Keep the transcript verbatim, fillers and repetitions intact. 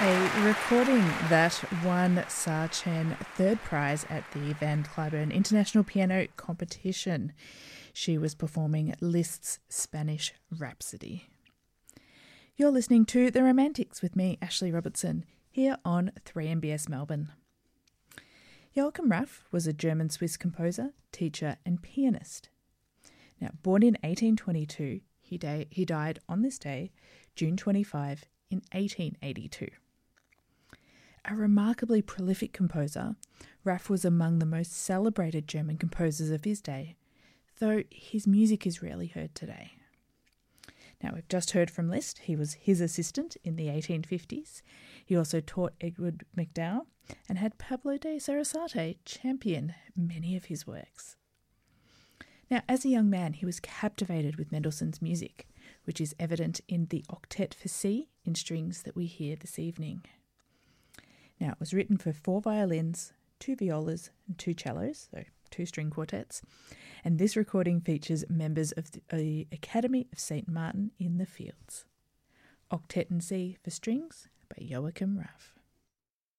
A recording that won Sa Chen third prize at the Van Cliburn International Piano Competition. She was performing Liszt's Spanish Rhapsody. You're listening to The Romantics with me, Ashley Robertson, here on three M B S Melbourne. Joachim Raff was a German-Swiss composer, teacher and pianist. Now, born in eighteen twenty-two, he, day, he died on this day, June twenty-fifth, in eighteen eighty-two. A remarkably prolific composer, Raff was among the most celebrated German composers of his day, though his music is rarely heard today. Now, we've just heard from Liszt. He was his assistant in the eighteen fifties. He also taught Edward MacDowell and had Pablo de Sarasate champion many of his works. Now, as a young man, he was captivated with Mendelssohn's music, which is evident in the Octet for C in strings that we hear this evening. Now, it was written for four violins, two violas and two cellos, so two string quartets, and this recording features members of the Academy of Saint Martin in the Fields. Octet in C for strings by Joachim Raff.